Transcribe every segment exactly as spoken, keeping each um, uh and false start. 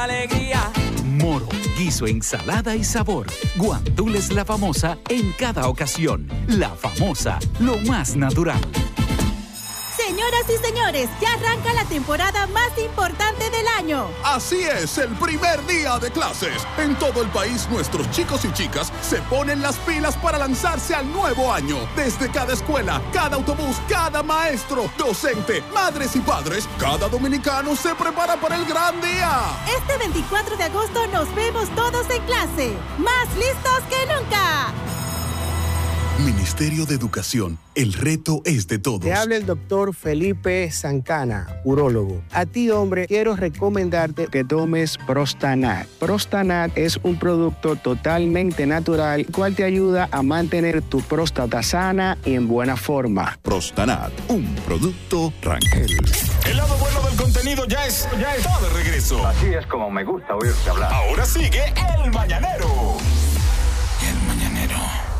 Alegría. Moro, guiso, ensalada y sabor. Guandules La Famosa en cada ocasión. La Famosa, lo más natural. Señoras y señores, ya arranca la temporada más importante del año. Así es, el primer día de clases. En todo el país, nuestros chicos y chicas se ponen las pilas para lanzarse al nuevo año. Desde cada escuela, cada autobús, cada maestro, docente, madres y padres, cada dominicano se prepara para el gran día. Este veinticuatro de agosto nos vemos todos en clase, más listos que nunca. Ministerio de Educación, el reto es de todos. Te habla el doctor Felipe Zancana, urólogo. A ti, hombre, quiero recomendarte que tomes Prostanat. Prostanat es un producto totalmente natural, el cual te ayuda a mantener tu próstata sana y en buena forma. Prostanat, un producto Rangel. El lado bueno del contenido ya es, ya está de regreso. Así es como me gusta oírte hablar. Ahora sigue El Mañanero. El Mañanero.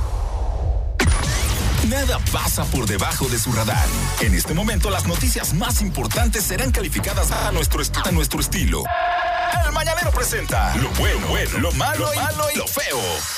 Nada pasa por debajo de su radar. En este momento las noticias más importantes serán calificadas a nuestro, est- a nuestro estilo. El Mañanero presenta lo bueno, bueno lo malo, lo malo y lo feo.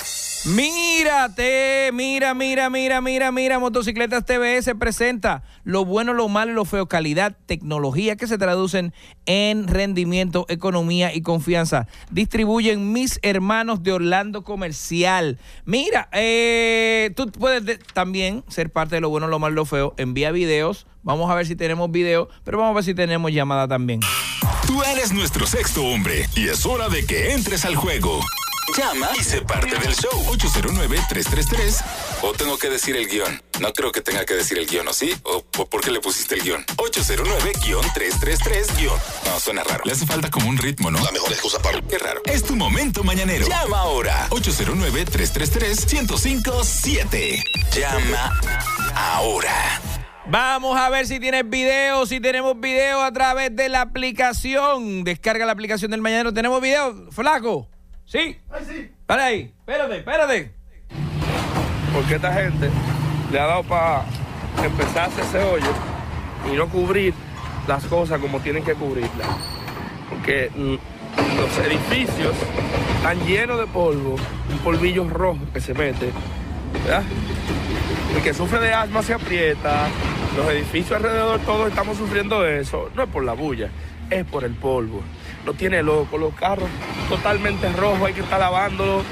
Mírate, mira, mira, mira, mira, mira, Motocicletas T V S presenta lo bueno, lo malo y lo feo, calidad, tecnología que se traducen en rendimiento, economía y confianza. Distribuyen Mis Hermanos de Orlando Comercial. Mira, eh, tú puedes de, también ser parte de lo bueno, lo malo y lo feo. Envía videos, vamos a ver si tenemos video, pero vamos a ver si tenemos llamada también. Tú eres nuestro sexto hombre y es hora de que entres al juego. Llama y sé parte del show. ocho cero nueve, tres tres tres. O tengo que decir el guión. No creo que tenga que decir el guión, ¿o sí? ¿O, o por qué le pusiste el guión? ocho cero nueve, tres tres tres. No, suena raro. Le hace falta como un ritmo, ¿no? La mejor excusa para... Qué raro. Es tu momento mañanero. Llama ahora. ocho cero nueve, tres tres tres, uno cero cinco siete. Llama ahora. Vamos a ver si tienes video, si tenemos video a través de la aplicación. Descarga la aplicación del Mañanero. ¿Tenemos video, flaco? ¿Sí? Ay, sí. Para ahí, espérate, espérate. Porque esta gente le ha dado para empezar a hacer ese hoyo y no cubrir las cosas como tienen que cubrirlas. Porque mm, los edificios están llenos de polvo, un polvillo rojo que se mete, ¿verdad? El que sufre de asma se aprieta, los edificios alrededor todos estamos sufriendo de eso. No es por la bulla, es por el polvo. No tiene loco, los carros totalmente rojos, hay que estar lavándolos.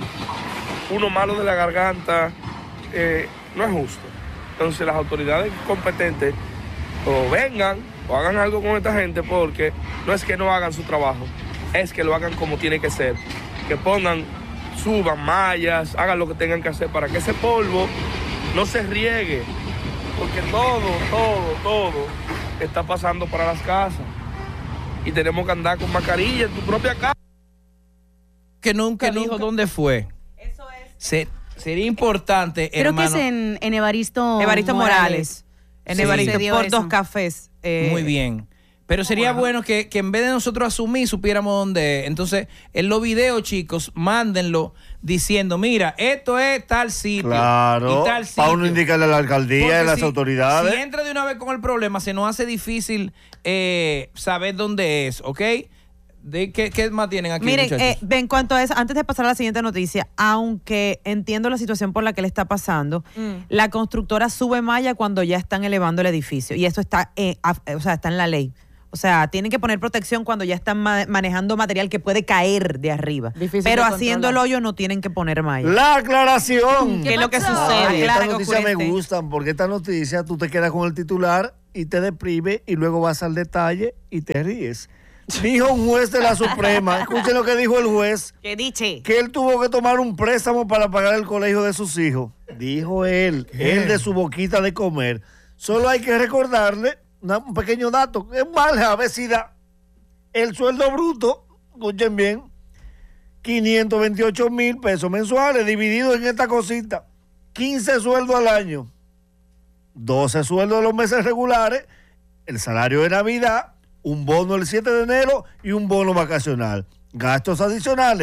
Uno malo de la garganta, eh, no es justo. Entonces las autoridades competentes o vengan o hagan algo con esta gente, porque no es que no hagan su trabajo, es que lo hagan como tiene que ser. Que pongan, suban mallas, hagan lo que tengan que hacer para que ese polvo no se riegue. Porque todo, todo, todo está pasando para las casas. Y tenemos que andar con mascarilla en tu propia casa. Que nunca Que dijo nunca. dónde fue. Eso es. Se- sería importante, Creo hermano. que es en, en Evaristo, Evaristo Morales. En Sí. Evaristo Sucedió por eso. dos cafés. eh, Muy bien. Pero sería bueno que, que en vez de nosotros asumir, supiéramos dónde es. Entonces, en los videos, chicos, mándenlo diciendo, mira, esto es tal sitio. Claro, y tal sitio. para uno indicarle a la alcaldía y a Porque las si- autoridades. Si entra de una vez con el problema, se nos hace difícil eh, saber dónde es, ¿ok? ¿De qué, qué más tienen aquí, Miren, muchachos? eh, en cuanto a eso, antes de pasar a la siguiente noticia, aunque entiendo la situación por la que le está pasando, Mm. la constructora sube malla cuando ya están elevando el edificio. Y eso está, eh, af- o sea, está en la ley. O sea, tienen que poner protección cuando ya están ma- manejando material que puede caer de arriba. Difícil Pero de haciendo el controlar. hoyo no tienen que poner malla. La aclaración. ¿Qué es lo que pasó? sucede? Ay, Aclara estas que noticias me oscurece. gustan porque esta noticia tú te quedas con el titular y te deprime y luego vas al detalle y te ríes. Dijo un juez de la Suprema, escuchen lo que dijo el juez, ¿Qué dice? que él tuvo que tomar un préstamo para pagar el colegio de sus hijos. Dijo él, él de su boquita de comer. Solo hay que recordarle una- un pequeño dato. Es mal a ver si da el sueldo bruto, escuchen bien, quinientos veintiocho mil pesos mensuales dividido en esta cosita. quince sueldos al año, doce sueldos de los meses regulares, el salario de Navidad, un bono el siete de enero y un bono vacacional. Gastos adicionales,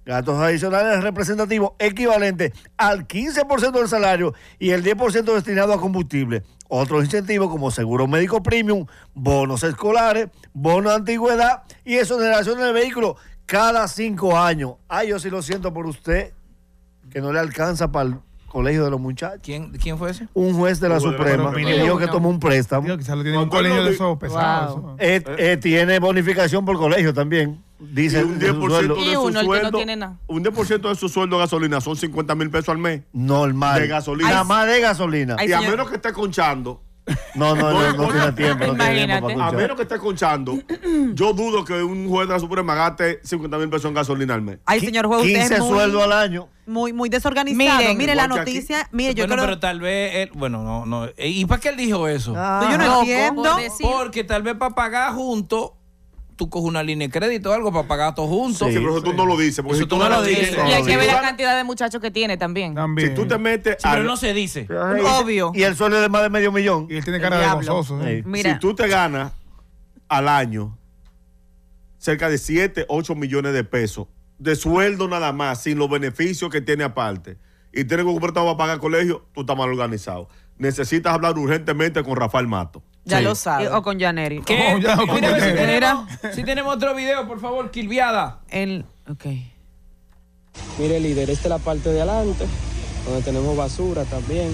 gastos adicionales representativos equivalentes al quince por ciento del salario y el diez por ciento destinado a combustible. Otros incentivos como seguro médico premium, bonos escolares, bonos de antigüedad y exoneración del vehículo cada cinco años. Ay, yo sí lo siento por usted, que no le alcanza para el colegio de los muchachos. ¿Quién, quién fue ese? Un juez de la Juez de la Suprema Suprema. que dijo que tomó un préstamo. Tío, quizás lo tiene un colegio de esos pesados. Wow. Eh, eh, tiene bonificación por colegio también. Dice Y un diez por ciento su de sueldo. su uno, el que no sueldo, tiene nada. un diez por ciento de su sueldo de gasolina son cincuenta mil pesos al mes. Normal. De gasolina. Nada más de gasolina. Ay, y a señor. menos que esté conchando, No, no, no, no tiene tiempo. No tiene tiempo para Imagínate. a escuchar. menos que esté conchando, yo dudo que un juez de la Suprema gaste cincuenta mil pesos en gasolina al mes. Ay, señor juez, usted quince es muy, sueldos al año. muy, muy desorganizado. Miren, Mire la igual que noticia. Mire, yo bueno, creo... pero tal vez él, bueno, no, no. ¿Y para qué él dijo eso? Ah, yo no Loco, entiendo. por decir. Porque tal vez para pagar juntos, tú coges una línea de crédito o algo para pagar todo juntos. Sí, pero eso tú no lo dices. Porque Eso si tú tú no lo ganas- dices. Y hay que ver la ganas- cantidad de muchachos que tiene también. También. Si tú te metes Sí, pero al- no se dice. Ay, Obvio. Y el sueldo de más de medio millón. Y él tiene El cara de diablo. gozoso. ¿eh? Ey. Mira. si tú te ganas al año cerca de siete, ocho millones de pesos de sueldo nada más, sin los beneficios que tiene aparte, y tienes que comprar para pagar colegio, tú estás mal organizado. Necesitas hablar urgentemente con Rafael Mato. Ya Sí. lo Eh, sabe. O con Yaneri. ¿Qué? Oh, ya, Mira, coño, a ver si mira. tenemos, si tenemos otro video, por favor, Kilviada. El, ok. Mire, líder, esta es la parte de adelante, donde tenemos basura también.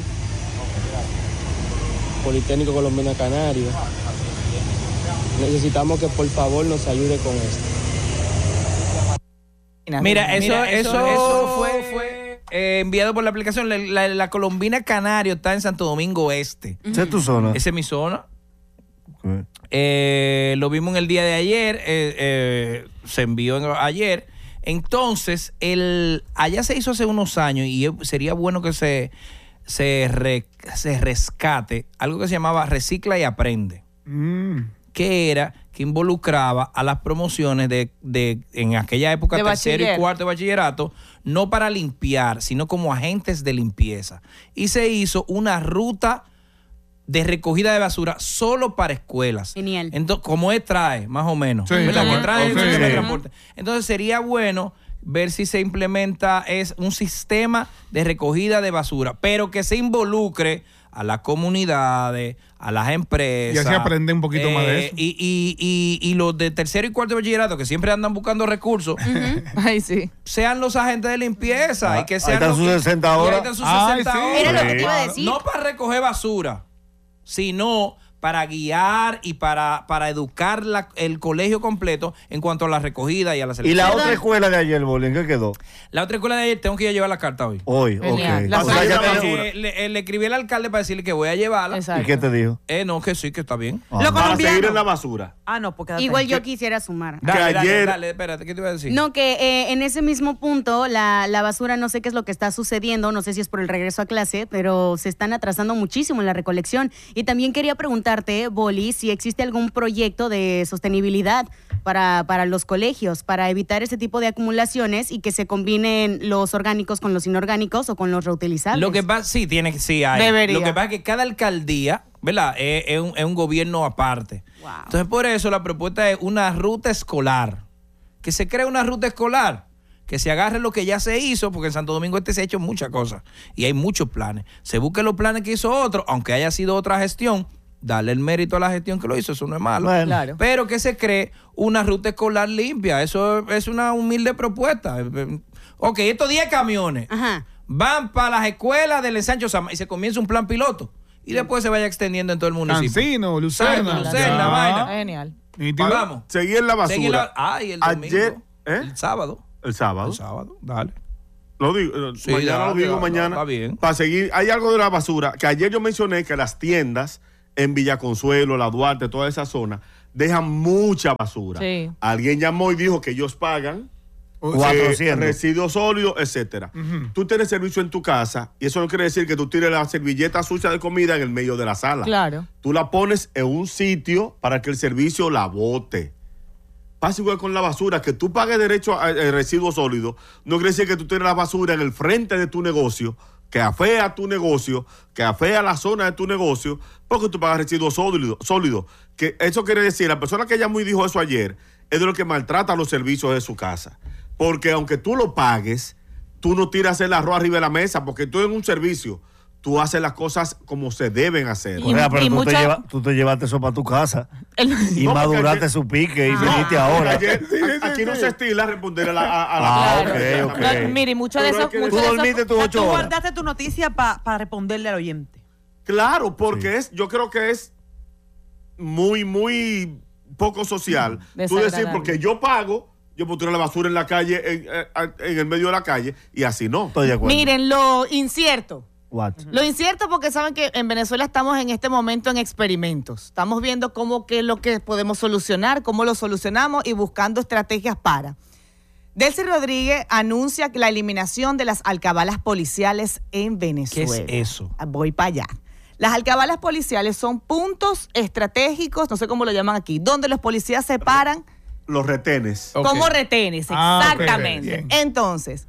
Politécnico Colombiana Canario. Necesitamos que por favor nos ayude con esto. Mira, eso, Mira, eso, eso fue, fue eh, enviado por la aplicación. La, la, la Colombina Canario está en Santo Domingo Este. Esa es tu zona. Esa es mi zona. Ok. Eh, lo vimos en el día de ayer. eh, eh, se envió en- ayer. Entonces, el, allá se hizo hace unos años y sería bueno que se, se, re- se rescate algo que se llamaba Recicla y Aprende. Mm. Que era que involucraba a las promociones de, de en aquella época De tercero y bachiller. cuarto de bachillerato, no para limpiar, sino como agentes de limpieza. Y se hizo una ruta de recogida de basura solo para escuelas. Genial. Entonces, como es trae, más o menos. Sí, ¿verdad? sí, Que trae sí. el sistema de Sí. transporte. Entonces sería bueno ver si se implementa es un sistema de recogida de basura, pero que se involucre a las comunidades, a las empresas. Y así aprende un poquito más de eso. Y, y, y, y los de tercero y cuarto de bachillerato, que siempre andan buscando recursos, Ay, sí. sean los agentes de limpieza. Ah, y que ahí sean están los sus que- sesenta y ahí horas. están sus Ay, sesenta sí. horas. Era lo que te iba a decir. No para recoger basura, sino para guiar y para, para educar la- el colegio completo en cuanto a la recogida y a la ¿Y selección. la otra escuela de ayer, Boli, en qué quedó? La otra escuela de ayer tengo que ir a llevar la carta hoy. Hoy, ok. Genial. La O sea, ya salida tenemos- Eh, le, eh, le escribí al alcalde para decirle que voy a llevarla. Exacto. ¿Y qué te dijo? Eh, no, que sí, que está bien. Ah. Lo Para colombiano. seguir en la basura. Ah, no, porque Igual yo quisiera sumar. Dale, dale, ayer- dale, espérate, ¿qué te iba a decir? No, que eh, en ese mismo punto la, la basura, no sé qué es lo que está sucediendo, no sé si es por el regreso a clase, pero se están atrasando muchísimo en la recolección. Y también quería preguntarte, Boli, si existe algún proyecto de sostenibilidad para, para los colegios, para evitar ese tipo de acumulaciones y que se combinen los orgánicos con los inorgánicos o con los reutilizables. Lo que pasa, sí, tiene que, sí hay. Debería. Lo que pasa es que cada alcaldía, ¿verdad? Es, es un, es un gobierno aparte. Wow. Entonces, por eso la propuesta es una ruta escolar. Que se cree una ruta escolar. Que se agarre lo que ya se hizo, porque en Santo Domingo Este se ha hecho muchas cosas. Y hay muchos planes. Se busquen los planes que hizo otro, aunque haya sido otra gestión. Darle el mérito a la gestión que lo hizo, eso no es malo. Bueno. Claro. Pero que se cree una ruta escolar limpia. Eso es una humilde propuesta. Ok, estos diez camiones Ajá. van para las escuelas del ensancho Sama y se comienza un plan piloto. Y después se vaya extendiendo en todo el municipio. Cancino, Lucerna. Exacto, Lucerna, Ya. vaina. Genial. Nítido. Vamos. Seguir en la basura. Seguir la- Ay, el domingo. Ayer, ¿eh? El sábado. El sábado. El sábado, dale. Lo digo, eh, Sí, mañana dale, lo digo dale, mañana. está bien. Para seguir, hay algo de la basura que ayer yo mencioné que las tiendas en Villa Consuelo, La Duarte, toda esa zona, dejan mucha basura. Sí. Alguien llamó y dijo que ellos pagan cuatrocientos. eh, residuos sólidos, etcétera. Ujú. Tú tienes servicio en tu casa y eso no quiere decir que tú tires la servilleta sucia de comida en el medio de la sala. Claro. Tú la pones en un sitio para que el servicio la bote. Pasa igual con la basura, que tú pagues derecho a, a residuos sólidos, no quiere decir que tú tienes la basura en el frente de tu negocio, que afea tu negocio, que afea la zona de tu negocio, porque tú pagas residuos sólidos. sólidos. Que eso quiere decir, la persona que llamó y dijo eso ayer, es de lo que maltrata los servicios de su casa. Porque aunque tú lo pagues, tú no tiras el arroz arriba de la mesa, porque tú en un servicio, tú haces las cosas como se deben hacer. Y, Oiga, pero y tú, mucha... te lleva, tú te llevaste eso para tu casa el... y no, maduraste ayer... su pique y ah. viniste ahora. Ayer, sí, sí, aquí sí, no sí. se estila responder a la... A, a la ah, ok, ok. No, mire, mucho de eso... Tú dormiste tus ocho horas. Tú horas. guardaste tu noticia para pa responderle al oyente. Claro, porque sí. es, yo creo que es muy, muy poco social. Tú decir, porque yo pago... Yo puedo tirar la basura en la calle, en, en, en el medio de la calle, y así no. Estoy de acuerdo. Miren, lo incierto. What? Lo incierto porque saben que en Venezuela estamos en este momento en experimentos. Estamos viendo cómo qué es lo que podemos solucionar, cómo lo solucionamos y buscando estrategias para. Delcy Rodríguez anuncia la eliminación de las alcabalas policiales en Venezuela. ¿Qué es eso? Voy para allá. Las alcabalas policiales son puntos estratégicos, no sé cómo lo llaman aquí, donde los policías se paran. Los retenes. Okay. Como retenes, exactamente. Ah, okay, entonces,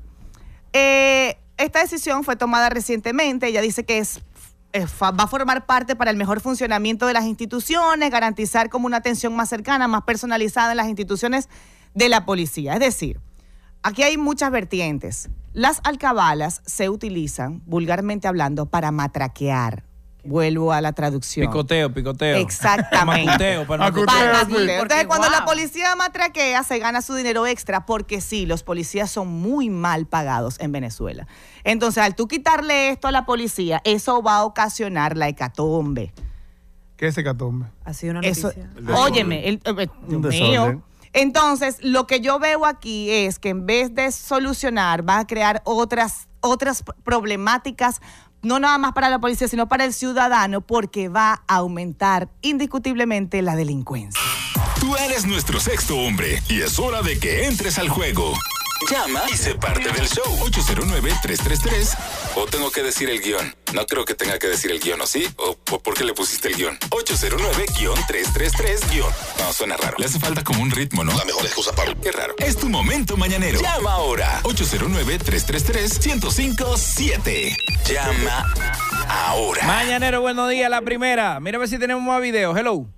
eh, esta decisión fue tomada recientemente. Ella dice que es, es, va a formar parte para el mejor funcionamiento de las instituciones, garantizar como una atención más cercana, más personalizada en las instituciones de la policía. Es decir, aquí hay muchas vertientes. Las alcabalas se utilizan, vulgarmente hablando, para matraquear. Vuelvo a la traducción. Picoteo, picoteo. Exactamente. Macuteo, para macuteo. Para macuteo. Entonces, cuando wow. la policía matraquea, se gana su dinero extra, porque sí, los policías son muy mal pagados en Venezuela. Entonces, al tú quitarle esto a la policía, eso va a ocasionar la hecatombe. ¿Qué es hecatombe? Ha sido una noticia. Eso, óyeme, el, el, el mío. Entonces, lo que yo veo aquí es que en vez de solucionar, va a crear otras, otras problemáticas, no nada más para la policía, sino para el ciudadano, porque va a aumentar indiscutiblemente la delincuencia. Tú eres nuestro sexto hombre y es hora de que entres al juego. Llama y sé parte del show. ocho cero nueve, tres tres tres. O tengo que decir el guión. No creo que tenga que decir el guión, ¿o sí? ¿O por qué le pusiste el guión? ocho cero nueve, tres tres tres, guión. No, suena raro. Le hace falta como un ritmo, ¿no? La mejor excusa para... Qué raro. Es tu momento mañanero. Llama ahora. ocho cero nueve, tres tres tres, uno cero cinco siete. Llama ahora. Mañanero, buenos días. La primera. Mira a ver si tenemos más videos. Hello.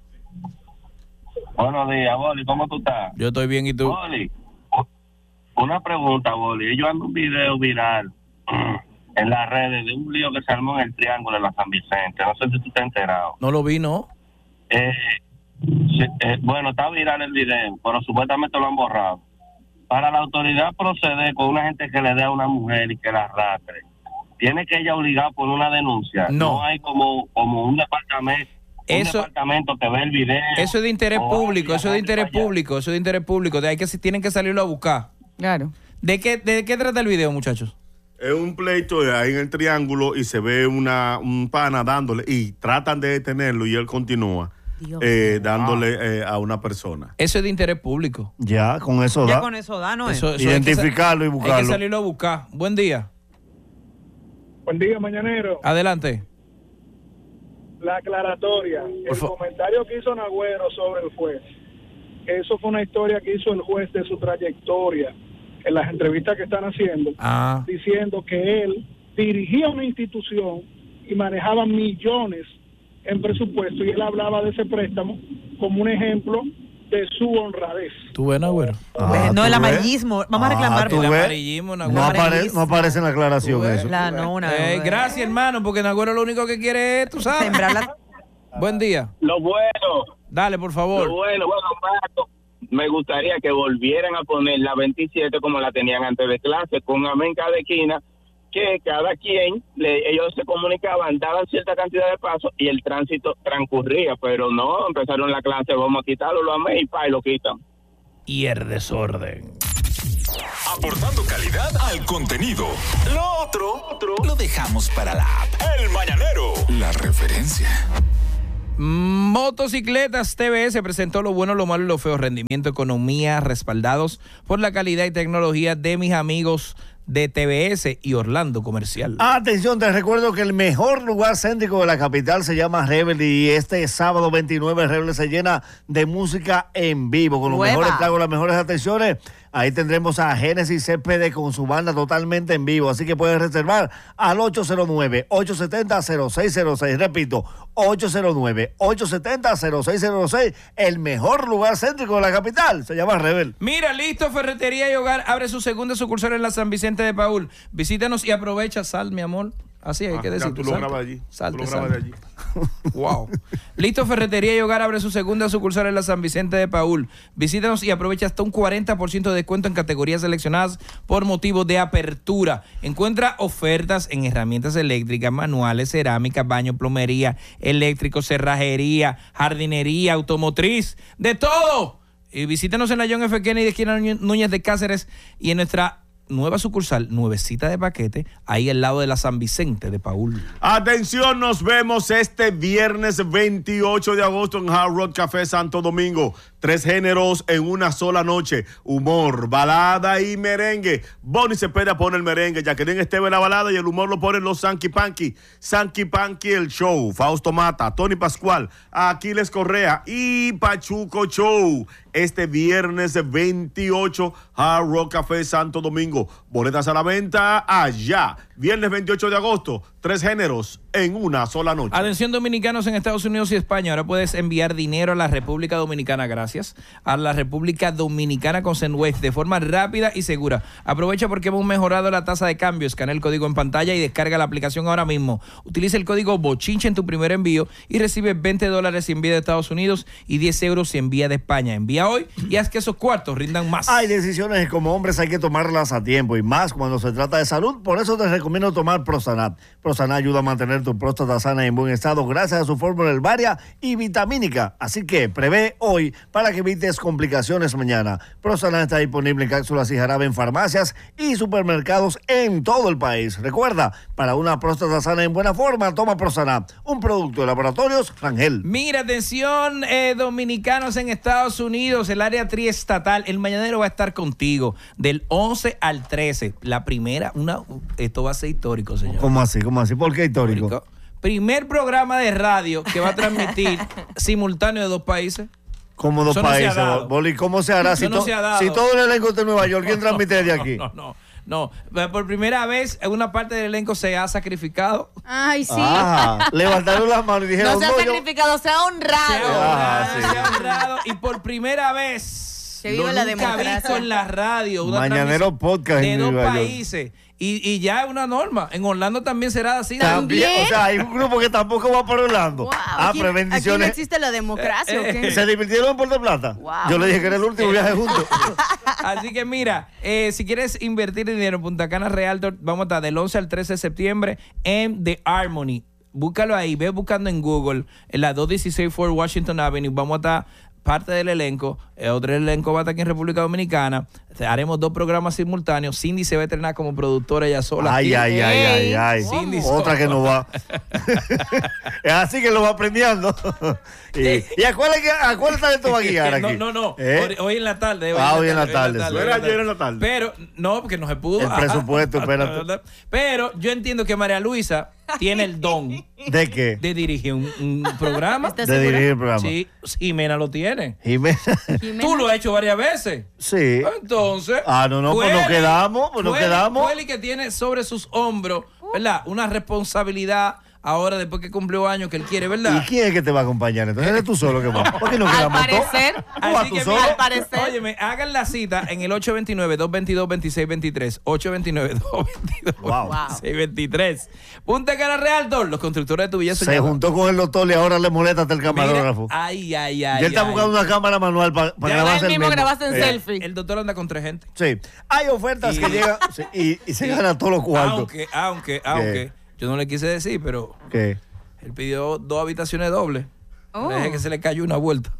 Buenos días, Boli. ¿Cómo tú estás? Yo estoy bien, ¿y tú? Boli. Una pregunta, Boli. Yo ando un video viral en las redes de un lío que se armó en el Triángulo de la San Vicente. No sé si tú te has enterado. No lo vi, ¿no? Eh, sí, eh, bueno, está viral el video, pero supuestamente lo han borrado. Para la autoridad proceder con una gente que le dé a una mujer y que la arrastre, tiene que ella obligar por una denuncia. No. No hay como, como un departamento. Eso, un departamento que ve el video. Eso es de interés público, eso es de interés público, eso es de interés público. De ahí que si tienen que salirlo a buscar. Claro. ¿De qué, de qué trata el video, muchachos? Es un pleito ahí en el Triángulo y se ve una un pana dándole y tratan de detenerlo y él continúa eh, dándole eh, a una persona. Eso es de interés público. Ya, con eso da. Ya con eso da, ¿no? Eso, eso identificarlo y buscarlo. Hay que salirlo a buscar. Buen día. Buen día, mañanero. Adelante. La aclaratoria. El comentario que hizo Nagüero sobre el juez. Eso fue una historia que hizo el juez de su trayectoria en las entrevistas que están haciendo, ah. diciendo que él dirigía una institución y manejaba millones en presupuesto y él hablaba de ese préstamo como un ejemplo de su honradez. ¿Tú ves, Nagüero? Ah, no, el amarillismo. Vamos ah, a reclamar. El amarillismo, no, apare, no aparece en la aclaración eso. La, no, una, eh, gracias, hermano, porque Nagüero lo único que quiere es, tú sabes. Sembrar la... Buen día. Lo bueno. Dale, por favor. Lo bueno, bueno, Marco. Me gustaría que volvieran a poner la veintisiete como la tenían antes de clase, con amén cada esquina, que cada quien, le, ellos se comunicaban, daban cierta cantidad de pasos y el tránsito transcurría, pero no, empezaron la clase, vamos a quitarlo, lo amén y pa, y lo quitan. Y el desorden. Aportando calidad al contenido. Lo otro, otro lo dejamos para la app. El Mañanero. La referencia. Motocicletas T V S presentó lo bueno, lo malo y lo feo. Rendimiento, economía, respaldados por la calidad y tecnología de mis amigos de T V S y Orlando Comercial. Atención, te recuerdo que el mejor lugar céntrico de la capital se llama Rebel y este sábado veintinueve Rebel se llena de música en vivo con los Hueva. mejores tragos, las mejores atenciones. Ahí tendremos a Génesis C P D con su banda totalmente en vivo, así que puedes reservar al ocho cero nueve, ocho siete cero, cero seis cero seis. Repito, ocho cero nueve, ocho siete cero, cero seis cero seis. El mejor lugar céntrico de la capital se llama Rebel. Mira, listo, Ferretería y Hogar abre su segunda sucursal en la San Vicente de Paúl. Visítanos y aprovecha, sal, mi amor. Así hay Ah, que ya decir. tú lo grabas allí. Salte, Tú lo grabas salte. de allí. Wow. Listo, Ferretería y Hogar abre su segunda sucursal en la San Vicente de Paúl. Visítanos y aprovecha hasta un cuarenta por ciento de descuento en categorías seleccionadas por motivo de apertura. Encuentra ofertas en herramientas eléctricas, manuales, cerámica, baño, plomería, eléctrico, cerrajería, jardinería, automotriz, de todo. Y visítanos en la John F. Kennedy, esquina Núñez de Cáceres, y en nuestra nueva sucursal, nuevecita de paquete, ahí al lado de la San Vicente de Paúl. Atención, nos vemos este viernes veintiocho de agosto en Hard Rock Café Santo Domingo. Tres géneros en una sola noche: humor, balada y merengue. Bonnie Cepeda pone el merengue, Jacqueline Esteve la balada y el humor lo ponen los Sanky Panky. Sanky Panky el show, Fausto Mata, Tony Pascual, Aquiles Correa y Pachuco Show. Este viernes veintiocho, Hard Rock Café Santo Domingo. Boletas a la venta allá. Viernes veintiocho de agosto, tres géneros en una sola noche. Atención, dominicanos en Estados Unidos y España. Ahora puedes enviar dinero a la República Dominicana, gracias a la República Dominicana con Zenwave de forma rápida y segura. Aprovecha porque hemos mejorado la tasa de cambio. Escanea el código en pantalla y descarga la aplicación ahora mismo. Utiliza el código BOCHINCHE en tu primer envío y recibe veinte dólares si envía de Estados Unidos y diez euros si envía de España. Envía hoy y haz que esos cuartos rindan más. Hay decisiones que como hombres hay que tomarlas a tiempo y más cuando se trata de salud. Por eso te recomiendo tomar Prosanat. Prosanat ayuda a mantener tu próstata sana y en buen estado gracias a su fórmula herbaria y vitamínica. Así que prevé hoy para que evites complicaciones mañana. Prosanat está disponible en cápsulas y jarabe en farmacias y supermercados en todo el país. Recuerda, para una próstata sana en buena forma, toma Prosanat, un producto de Laboratorios Rangel. Mira, atención, eh, dominicanos en Estados Unidos, el área triestatal, el Mañanero va a estar contigo del once al trece. La primera, una, esto va a ser histórico, señor. ¿Cómo así? ¿Cómo así? ¿Por qué histórico? Histórico. Primer programa de radio que va a transmitir simultáneo de dos países. Como dos Eso no se ha países, dado. Boli, ¿cómo se hará? Eso Si, no to- se ha dado. si todo el elenco está en Nueva York, ¿quién transmite de aquí? No, no, no. No, por primera vez una parte del elenco se ha sacrificado. Ay, sí. Ah, levantaron las manos y dijeron, No se ha no, yo- sacrificado, se ha honrado. Se ha honrado, Ah, sí. se ha honrado, y por primera vez Que viva lo la nunca democracia. visto en la radio, una Mañanero transmisión podcast de en dos Nueva York. países. Y, y ya es una norma. En Orlando también será así. También, o sea, hay un grupo que tampoco va por Orlando. Wow, ah, aquí, pero aquí no bendiciones. existe la democracia, ¿o qué? ¿Se divirtieron en Puerto Plata? Wow. Yo le dije que era el último viaje juntos. Así que mira, eh, si quieres invertir dinero en Punta Cana Realtor, vamos a estar del once al trece de septiembre en The Harmony. Búscalo ahí, ve buscando en Google, en la doscientos dieciséis Fort Washington Avenue. Vamos a estar parte del elenco, eh, otro elenco va a estar aquí en República Dominicana. Haremos dos programas simultáneos. Cindy se va a estrenar como productora ella sola. Ay, aquí. ay, ay, ay, ay. Cindy Otra sola. que no va. Es así que lo va aprendiendo. y, ¿Y a cuál, es que- a cuál talento va a guiar aquí? No, no, no. ¿Eh? Hoy, hoy en la tarde. Ah, hoy en la tarde, sí. No era ayer en la tarde. Pero, no, porque no se pudo. El presupuesto, espérate. Pero yo entiendo que María Luisa tiene el don ¿De qué? de dirigir un, un programa. ¿Estás De segura? dirigir el programa. Sí, Jimena lo tiene. Jimena. Jimena. Tú lo has hecho varias veces. Sí. Entonces. Ah, no, no, pues nos Fueli- quedamos, pues nos Fueli- quedamos. Fueli que tiene sobre sus hombros, ¿verdad? Una responsabilidad ahora después que cumplió años que él quiere, ¿verdad? ¿Y quién es que te va a acompañar? Entonces eres tú solo que vas. ¿Por qué no Al quedamos todos? parecer, ¿Tú vas Así tú que solo? mira, Al parecer. óyeme, hagan la cita en el ocho dos nueve, dos dos dos, dos seis dos tres. ocho dos nueve, dos dos dos, Wow. dos seis dos tres. Punta Cana Realtor, los constructores de tu belleza. Se juntó con el doctor y ahora le molesta hasta el camarógrafo. Ay, ay, ay. Ya él está ay. buscando una cámara manual para Ya grabarse él el mismo mismo. grabarse en Eh, selfie. El doctor anda con tres gente. Sí. Hay ofertas Y- que llegan sí, y, y se ganan todos los cuartos. Aunque, aunque, aunque, yo no le quise decir, pero ¿Qué? él pidió dos habitaciones dobles. Oh. Deje que se le cayó una vuelta.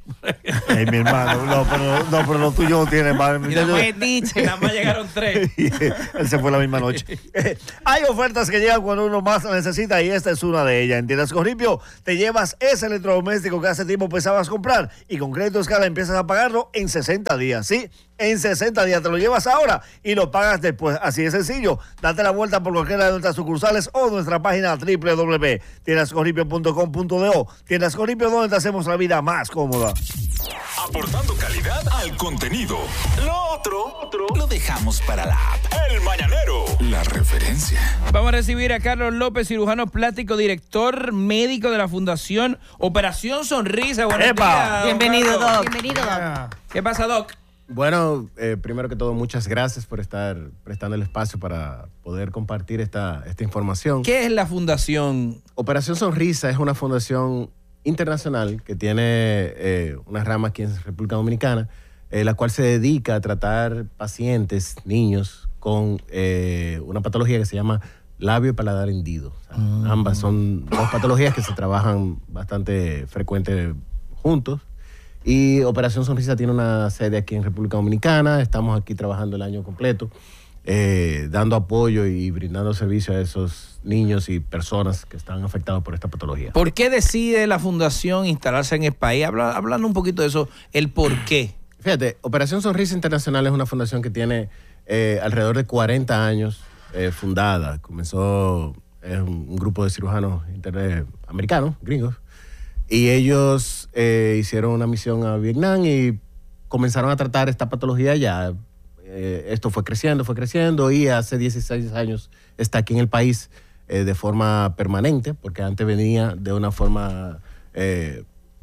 Ay, mi hermano, no, pero, no, pero lo tuyo no tiene más. Y nada más, nada más llegaron tres. Él se fue la misma noche. Hay ofertas que llegan cuando uno más la necesita y esta es una de ellas. En Tiendas Corripio te llevas ese electrodoméstico que hace tiempo pensabas comprar y con Crédito Escala empiezas a pagarlo en sesenta días, ¿sí? En sesenta días te lo llevas ahora y lo pagas después. Así de sencillo. Date la vuelta por cualquiera de nuestras sucursales o nuestra página doble u doble u doble u punto tiendas corripio punto com punto do. Tiendas Corripio, donde te hacemos la vida más cómoda. Aportando calidad al contenido. Lo otro, otro lo dejamos para la app. El Mañanero. La referencia. Vamos a recibir a Carlos López, cirujano plástico, director médico de la Fundación Operación Sonrisa. Buenos días, Bienvenido, Carlos. Doc. Bienvenido, Doc. ¿Qué pasa, Doc? Bueno, eh, primero que todo, muchas gracias por estar prestando el espacio para poder compartir esta, esta información. ¿Qué es la fundación? Operación Sonrisa es una fundación internacional que tiene eh, una rama aquí en República Dominicana, eh, la cual se dedica a tratar pacientes, niños, con eh, una patología que se llama labio y paladar hendido. O sea, mm. Ambas son dos patologías que se trabajan bastante frecuente juntos. Y Operación Sonrisa tiene una sede aquí en República Dominicana. Estamos aquí trabajando el año completo, eh, dando apoyo y brindando servicio a esos niños y personas que están afectados por esta patología. ¿Por qué decide la fundación instalarse en el país? Habla, hablando un poquito de eso, el por qué. Fíjate, Operación Sonrisa Internacional es una fundación que tiene eh, alrededor de cuarenta años eh, fundada. Comenzó, es un, un grupo de cirujanos internet, americanos, gringos, y ellos eh, hicieron una misión a Vietnam y comenzaron a tratar esta patología allá. Eh, esto fue creciendo, fue creciendo y hace dieciséis años está aquí en el país eh, de forma permanente, porque antes venía de una forma eh,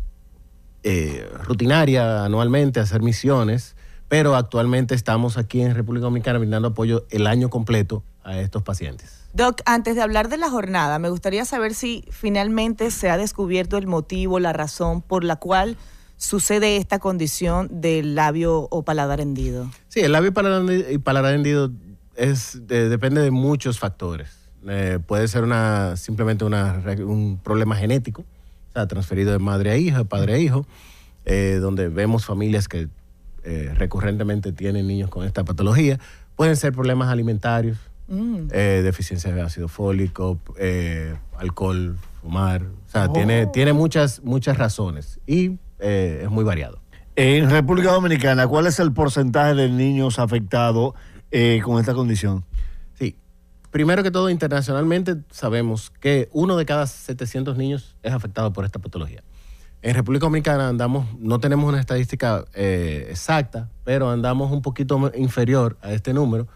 eh, rutinaria, anualmente, a hacer misiones, pero actualmente estamos aquí en República Dominicana brindando apoyo el año completo a estos pacientes. Doc, antes de hablar de la jornada, me gustaría saber si finalmente se ha descubierto el motivo, la razón por la cual sucede esta condición del labio o paladar hendido. Sí, el labio y paladar, y paladar hendido es, de, depende de muchos factores. Eh, puede ser una simplemente una, un problema genético, o sea, transferido de madre a hijo, de padre a hijo, eh, donde vemos familias que eh, recurrentemente tienen niños con esta patología. Pueden ser problemas alimentarios, Mm. Eh, deficiencia de ácido fólico, eh, alcohol, fumar, o sea, oh. tiene, tiene muchas, muchas razones y eh, es muy variado. En República Dominicana, ¿cuál es el porcentaje de niños afectados eh, con esta condición? Sí, primero que todo, internacionalmente sabemos que uno de cada setecientos niños es afectado por esta patología. En República Dominicana andamos, no tenemos una estadística eh, exacta, pero andamos un poquito inferior a este número.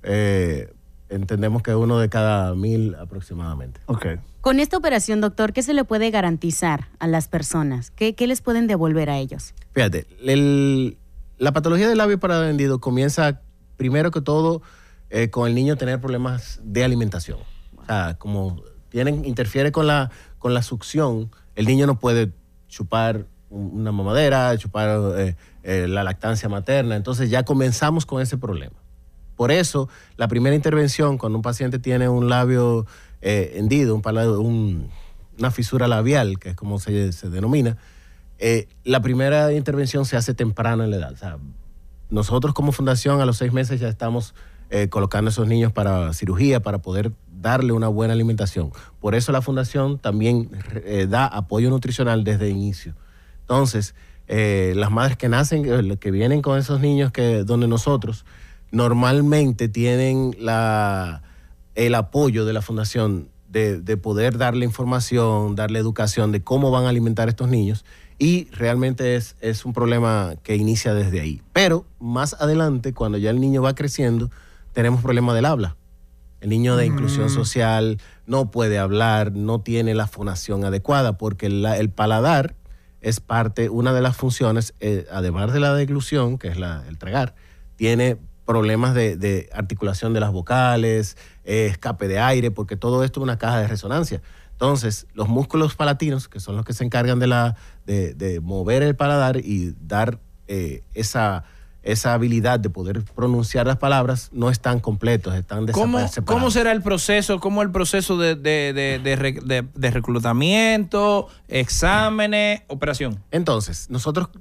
Eh, Entendemos que uno de cada mil aproximadamente. Okay. Con esta operación, doctor, ¿qué se le puede garantizar a las personas? ¿Qué, qué les pueden devolver a ellos? Fíjate, el, la patología del labio paladar hendido comienza primero que todo eh, con el niño tener problemas de alimentación. O sea, como tienen, interfiere con la, con la succión, el niño no puede chupar una mamadera, chupar eh, eh, la lactancia materna, entonces ya comenzamos con ese problema. Por eso, la primera intervención, cuando un paciente tiene un labio eh, hendido, un palado, un, una fisura labial, que es como se, se denomina, eh, la primera intervención se hace temprano en la edad. O sea, nosotros como fundación a los seis meses ya estamos eh, colocando a esos niños para cirugía, para poder darle una buena alimentación. Por eso la fundación también eh, da apoyo nutricional desde el inicio. Entonces, eh, las madres que nacen, que vienen con esos niños que donde nosotros, normalmente tienen la, el apoyo de la fundación de, de poder darle información, darle educación de cómo van a alimentar a estos niños y realmente es, es un problema que inicia desde ahí. Pero más adelante, cuando ya el niño va creciendo, tenemos problemas del habla. El niño de inclusión social no puede hablar, no tiene la fonación adecuada porque la, el paladar es parte, una de las funciones, eh, además de la deglución, que es la, el tragar, tiene problemas de, de articulación de las vocales, eh, escape de aire, porque todo esto es una caja de resonancia. Entonces, los músculos palatinos, que son los que se encargan de, la, de, de mover el paladar y dar eh, esa, esa habilidad de poder pronunciar las palabras, no están completos, están ¿Cómo, separados. ¿Cómo será el proceso? ¿Cómo el proceso de, de, de, de, re, de, de reclutamiento, exámenes, operación? Entonces, nosotros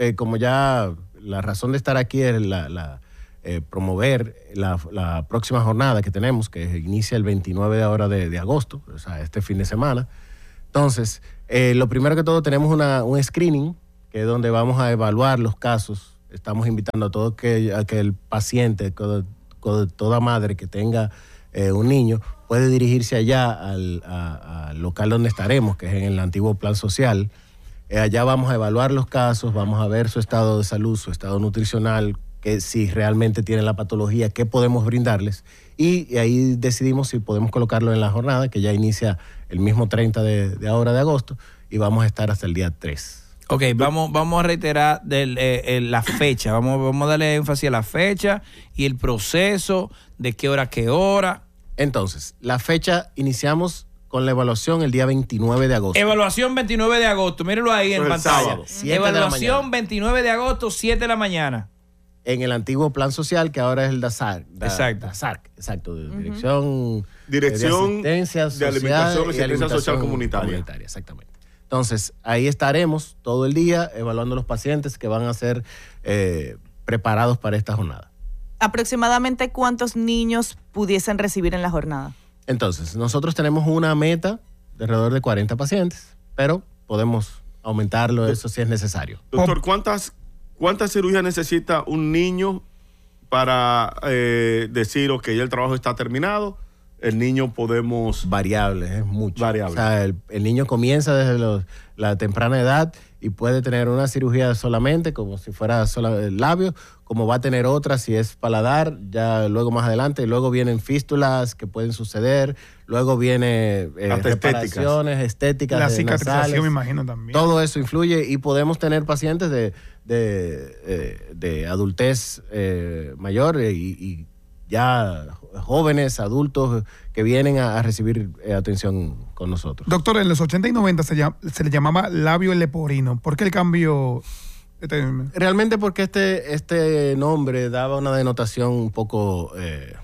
eh, como ya la razón de estar aquí es la, la, eh, promover la, la próxima jornada que tenemos, que inicia el veintinueve de, ahora de, de agosto, o sea, este fin de semana. Entonces, eh, lo primero que todo, tenemos una, un screening, que es donde vamos a evaluar los casos. Estamos invitando a todo que, a que el paciente, todo, toda madre que tenga eh, un niño, puede dirigirse allá al a, a local donde estaremos, que es en el antiguo plan social. Eh, allá vamos a evaluar los casos, vamos a ver su estado de salud, su estado nutricional, que si realmente tienen la patología, qué podemos brindarles. Y, y ahí decidimos si podemos colocarlo en la jornada, que ya inicia el mismo treinta de, de ahora de agosto, y vamos a estar hasta el día tres. Ok, vamos, vamos a reiterar del, eh, eh, la fecha, vamos, vamos a darle énfasis a la fecha y el proceso, de qué hora a qué hora. Entonces, la fecha, iniciamos con la evaluación el día veintinueve de agosto. Evaluación veintinueve de agosto, mírenlo ahí en el pantalla. sábado, siete Evaluación de la mañana. veintinueve de agosto, siete de la mañana. En el antiguo plan social, que ahora es el DASARC. Da, Exacto. DASARC, exacto. De Dirección, Dirección de Asistencia de Social, Alimentación y y Asistencia Alimentación Social Comunitaria. Exactamente. Entonces, ahí estaremos todo el día evaluando los pacientes que van a ser eh, preparados para esta jornada. ¿Aproximadamente cuántos niños pudiesen recibir en la jornada? Entonces, nosotros tenemos una meta de alrededor de cuarenta pacientes, pero podemos aumentarlo, eso si es necesario. Doctor, ¿cuántas, cuántas cirugías necesita un niño para eh, decir, ok, ya el trabajo está terminado? El niño podemos... Variables, es mucho. Variable. O sea, el, el niño comienza desde los, la temprana edad y puede tener una cirugía solamente, como si fuera solo el labio, como va a tener otra si es paladar, ya luego más adelante, luego vienen fístulas que pueden suceder, luego viene eh, Hasta reparaciones estéticas, La de cicatrización, nasales. me imagino, también. Todo eso influye y podemos tener pacientes de, de, eh, de adultez eh, mayor y, y ya jóvenes, adultos que vienen a, a recibir eh, atención con nosotros. Doctor, en los ochenta y noventa se, llam- se le llamaba labio leporino. ¿Por qué el cambio? Este... Realmente porque este, este nombre daba una denotación un poco, eh,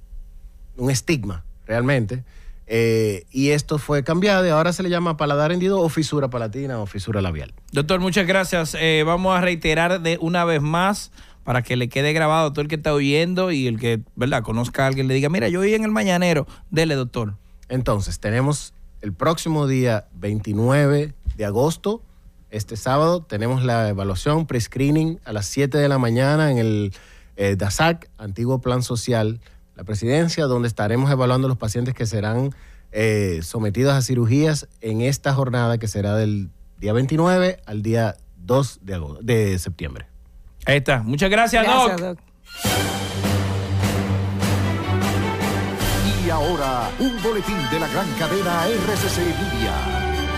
un estigma, realmente. Eh, y esto fue cambiado y ahora se le llama paladar hendido o fisura palatina o fisura labial. Doctor, muchas gracias. Eh, vamos a reiterar de una vez más para que le quede grabado a todo el que está oyendo y el que, ¿verdad?, conozca a alguien, le diga, mira, yo oí en el Mañanero. Dele, doctor. Entonces, tenemos el próximo día veintinueve de agosto, este sábado, tenemos la evaluación pre-screening a las siete de la mañana en el eh, DASARC, Antiguo Plan Social, la Presidencia, donde estaremos evaluando los pacientes que serán eh, sometidos a cirugías en esta jornada que será del día veintinueve al día dos de, agosto, de septiembre. Ahí está. Muchas gracias, Gracias, Doc. Doc. Y ahora, un boletín de la gran cadena R C C Media.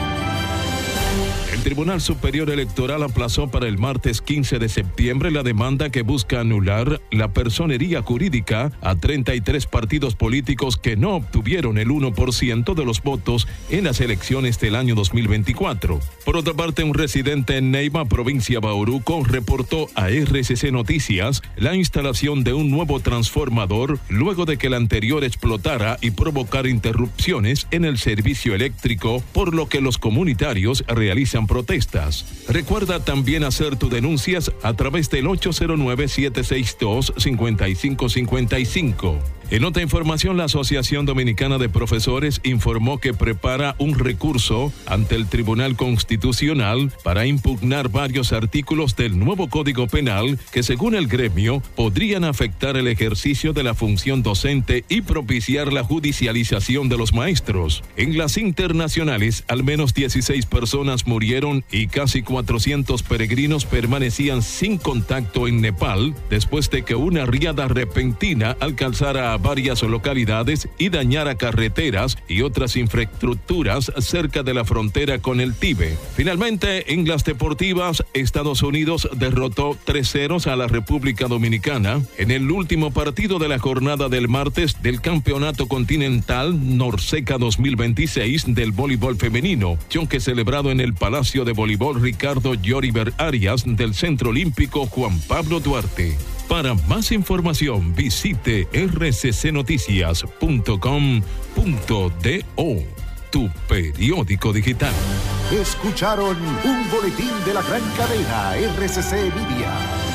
El Tribunal Superior Electoral aplazó para el martes quince de septiembre la demanda que busca anular la personería jurídica a treinta y tres partidos políticos que no obtuvieron el uno por ciento de los votos en las elecciones del año dos mil veinticuatro. Por otra parte, un residente en Neiva, provincia Bauruco, reportó a R C C Noticias la instalación de un nuevo transformador luego de que el anterior explotara y provocara interrupciones en el servicio eléctrico, por lo que los comunitarios realizan protestas. Recuerda también hacer tus denuncias a través del ocho cero nueve, siete seis dos, cinco cinco cinco cinco. En otra información, la Asociación Dominicana de Profesores informó que prepara un recurso ante el Tribunal Constitucional para impugnar varios artículos del nuevo Código Penal que, según el gremio, podrían afectar el ejercicio de la función docente y propiciar la judicialización de los maestros. En las internacionales, al menos dieciséis personas murieron y casi cuatrocientos peregrinos permanecían sin contacto en Nepal después de que una riada repentina alcanzara a varias localidades y dañara carreteras y otras infraestructuras cerca de la frontera con el Tíbet. Finalmente, en las deportivas, Estados Unidos derrotó tres cero a la República Dominicana en el último partido de la jornada del martes del Campeonato Continental Norseca dos mil veintiséis del voleibol femenino, que celebrado en el Palacio de Voleibol Ricardo Lloriver Arias del Centro Olímpico Juan Pablo Duarte. Para más información, visite r c c noticias punto com punto d o. tu periódico digital. Escucharon un boletín de la gran cadena R C C Media.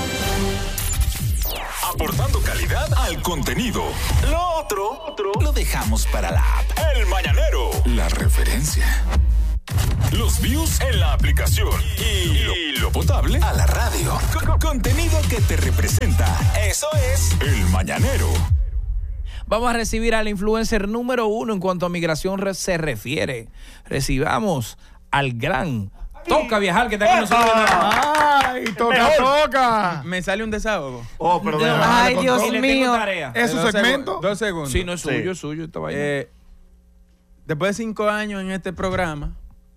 Aportando calidad al contenido. Lo otro, otro lo dejamos para la app. El Mañanero. La referencia. Los views en la aplicación. Y lo, y lo potable a la radio. Con contenido que te representa. Eso es El Mañanero. Vamos a recibir al influencer número uno en cuanto a migración re- se refiere. Recibamos al gran Toca Viajar, que está con nosotros. ¡Ay, toca, toca! Me sale un desahogo. Oh, pero No, Ay, con Dios todo. Y le tengo mío. tarea. ¿Es su Dos segmento? segu- Dos segundos. Sí, no es suyo, Sí. es suyo. Esta vaina. Eh, después de cinco años en este programa,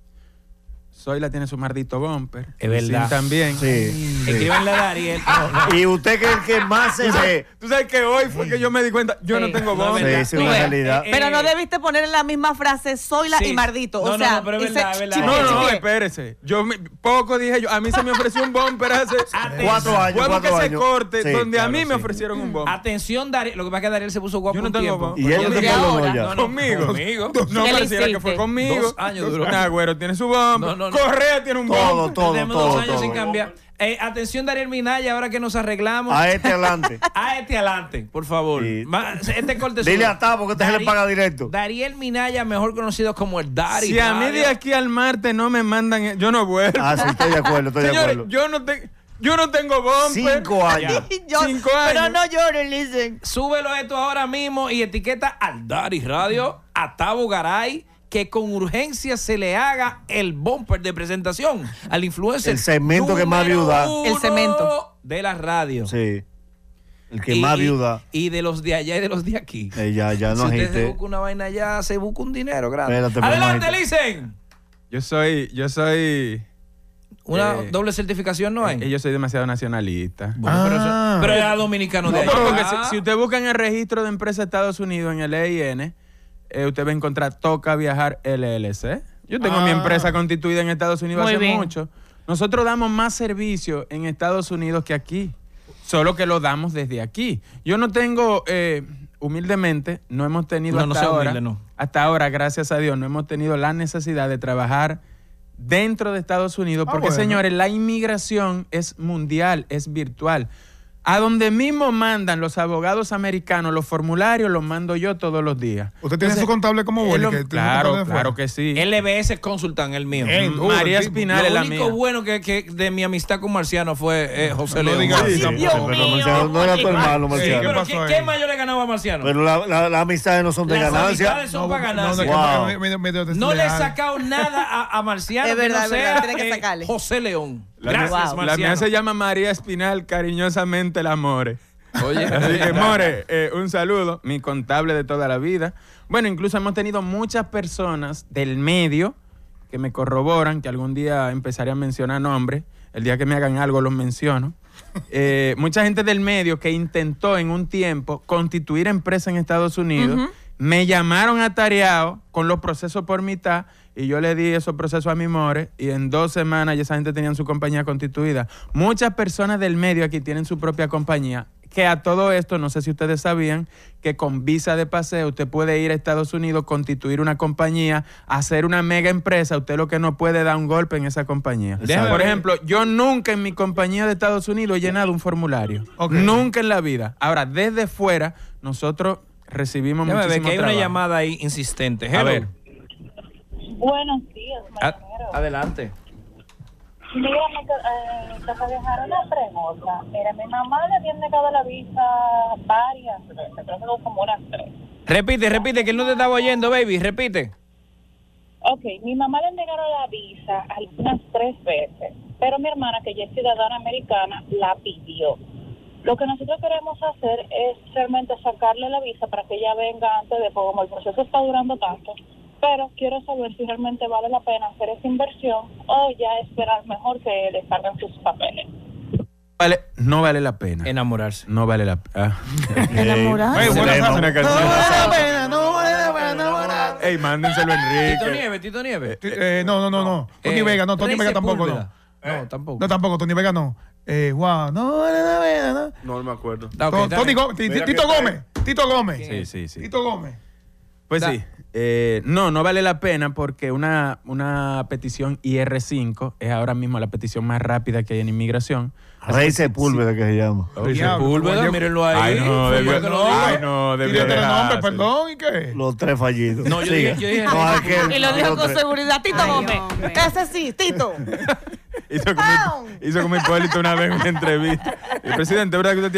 Zoila tiene su maldito bumper. Es verdad. Sin también. Sí. Escríbanle a Dariel. No, no. Y usted que es el que más se ¿Tú ve. sabes, tú sabes que hoy fue que yo me di cuenta, yo no Sí. tengo No, bumper. verdad. Sí, sí, Tú una ves, realidad. eh, Pero no eh, debiste poner en la misma frase Zoila Sí. y Mardito. O No, no, sea, no, pero es dice, verdad, es verdad. chiquille, No, no, chiquille. espérese. Yo me- poco dije yo. A mí se me ofreció un bumper hace Cuatro años, Bueno, cuatro que años. se corte, Sí, donde a claro, mí me sí. ofrecieron un bumper. Atención, Dariel. Lo que pasa es que Dariel se puso guapo Yo no un tengo tiempo. bumper. Y él no Desde te perdonó ahora. ya. No, no, Conmigo. Conmigo. No ¿Qué le pareciera que fue hiciste? conmigo. Dos años duró. Nah, güero, tiene su bumper. No, no, no. Correa tiene un Todo, bumper. todo, Tenemos todo, dos años todo. sin cambiar. Eh, atención, Dariel Minaya, ahora que nos arreglamos. A este adelante. A este adelante, por favor. Sí. Ma- Este corte Dile sube. a Tabo que este se le Dari- paga directo. Dariel Minaya, mejor conocido como el Dari. Si a mí Radio. de aquí al martes no me mandan, yo no vuelvo. Ah, sí, estoy de acuerdo, estoy de Señores, acuerdo. yo no, te- yo no tengo bumper. Cinco años. Yo- Cinco Pero años. no lloren, listen. Súbelo esto ahora mismo y etiqueta al Dari Radio, a Tabo Garay, que con urgencia se le haga el bumper de presentación al influencer. El segmento que más número viuda. uno El cemento. de la radio. Sí. El que Y- más y- viuda. Y de los de allá y de los de aquí. Eh, ya, ya no si usted se agite. busca una vaina allá, se busca un dinero grande. Espérate, pero no Adelante, agite. Listen. Yo soy, yo soy. Una Eh, doble certificación no hay. eh, yo soy demasiado nacionalista. Bueno, pero, eso- Ah. pero era dominicano de No, allá. porque si, si usted busca en el registro de empresa de Estados Unidos, en el E I N, eh, usted va a encontrar Toca Viajar L L C. Yo tengo Ah. mi empresa constituida en Estados Unidos Muy hace bien. mucho. Nosotros damos más servicio en Estados Unidos que aquí, solo que lo damos desde aquí. Yo no tengo, eh, humildemente, no hemos tenido No, no hasta sea ahora, humilde, no. hasta ahora, gracias a Dios, no hemos tenido la necesidad de trabajar dentro de Estados Unidos, Ah, porque bueno. señores, la inmigración es mundial, es virtual. A donde mismo mandan los abogados americanos los formularios, los mando yo todos los días. ¿Usted tiene Entonces, su contable como él Boli? lo- que tiene un Claro, contable de claro fuera? que sí. L B S Consultant, el mío. Eh, M- duro, María el tipo. Espinal es Lo la único mía. bueno que, que de mi amistad con Marciano fue eh, José No León. diga Sí, así sí, tampoco. Dios Pero mío. Marciano no era tu hermano, Sí, Marciano. pero ¿Qué pasó ¿qué, ahí? qué más yo le ganaba a Marciano? Pero la- la- las amistades no son de Las ganancia. amistades son para No, ganarse. no, Wow. que medio- medio No le he desleal. sacado nada a, a Marciano Es verdad, que es no verdad, sea tiene que eh, sacarle. José León. La Gracias, mía- Marciano. La mía se llama María Espinal, cariñosamente la More. Oye, Así que, More, eh, un saludo, mi contable de toda la vida. Bueno, incluso hemos tenido muchas personas del medio que me corroboran, que algún día empezaré a mencionar nombres. El día que me hagan algo los menciono. Eh, mucha gente del medio que intentó en un tiempo constituir empresa en Estados Unidos, Ujú. me llamaron atareado con los procesos por mitad y yo le di esos procesos a mi More y en dos semanas ya esa gente tenía su compañía constituida. Muchas personas del medio aquí tienen su propia compañía, que a todo esto, no sé si ustedes sabían, que con visa de paseo usted puede ir a Estados Unidos, constituir una compañía, hacer una mega empresa, usted lo que no puede dar un golpe en esa compañía. Déjame Por ver. ejemplo, yo nunca en mi compañía de Estados Unidos he llenado un formulario. Ok. Nunca en la vida. Ahora, desde fuera, nosotros recibimos Déjame ver muchísimo que hay una trabajo. llamada ahí insistente. A Hello. ver. Buenos días, A- mañanero. adelante. Dígame, eh, Toca Viajar, una pregunta. Mira, mi mamá le habían negado la visa varias veces, creo que como unas tres. Repite, repite, que él no te estaba oyendo, baby. Repite. Ok, mi mamá le negaron la visa algunas tres veces, pero mi hermana, que ya es ciudadana americana, la pidió. Lo que nosotros queremos hacer es realmente sacarle la visa para que ella venga antes de, como el proceso está durando tanto, pero quiero saber si realmente vale la pena hacer esa inversión o ya esperar mejor que le salgan sus papeles. Vale, no vale la pena. Enamorarse. No vale la pena. Enamorarse. Ey, buena Extremo. una canción. No vale la pena, no vale la pena enamorarse. Ey, mándenselo a Tito Enrique. Nieves, Tito Nieves. Eh, no, no, no, no. Tony Eh, Vega, no. Tony Rey Vega tampoco, no. Sepúlveda. No, tampoco. No, tampoco. Tony Vega no. Eh, wow. No vale la pena, no. No, no me acuerdo. Está ok, To- está Tony bien. Gómez, Ti- Mira Tito que está Gómez. Tito Gómez. Sí, sí, sí. Tito Gómez. Pues Da- sí. Eh, no, no vale la pena porque una, una petición I R cinco es ahora mismo la petición más rápida que hay en inmigración. Rey Sepúlveda, que se llama. Rey Sepúlveda, mírenlo ahí. Ay, no, debió, ay, no, debió Tírate el nombre, perdón, ¿y qué? Los tres fallidos. No, yo Sigue. dije, yo dije No, aquel, Y lo dijo los con tres. seguridad. Tito Ay, Gómez. hombre. Ese sí, Tito. Hizo como, hizo como Hipólito una vez en una entrevista. El presidente, ¿verdad que usted tiene